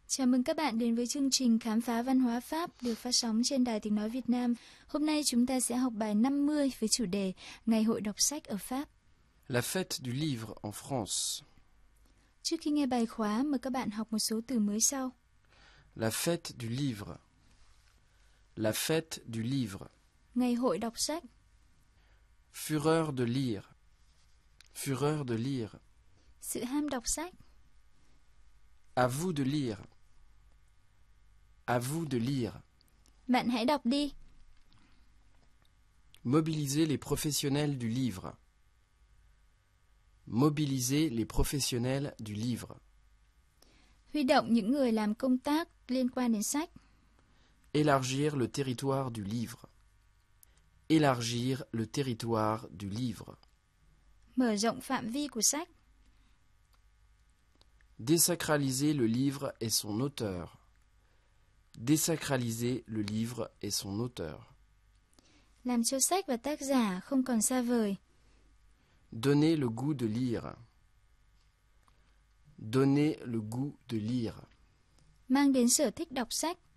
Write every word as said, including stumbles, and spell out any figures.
Chào mừng các bạn đến với chương trình Khám phá văn hóa Pháp được phát sóng trên Đài Tiếng nói Việt Nam. Hôm nay chúng ta sẽ học bài năm mươi với chủ đề Ngày hội đọc sách ở Pháp. La fête du livre en France. Trước khi nghe bài khóa, mời các bạn học một số từ mới sau. La fête du livre. La fête du livre. Ngày hội đọc sách. Fureur de lire. Fureur de lire. Sự ham đọc sách. À vous de lire. À vous de lire. Bạn hãy đọc đi. Mobiliser les professionnels du livre. Mobiliser les professionnels du livre. Huy động những người làm công tác liên quan đến sách. Élargir le territoire du livre. Élargir le territoire du livre. Mở rộng phạm vi của sách. Désacraliser le livre et son auteur. Désacraliser le livre et son auteur. Làm cho sách và tác giả không còn xa vời. Donner le goût de lire. Donner le goût de lire. Mang đến sở thích đọc sách.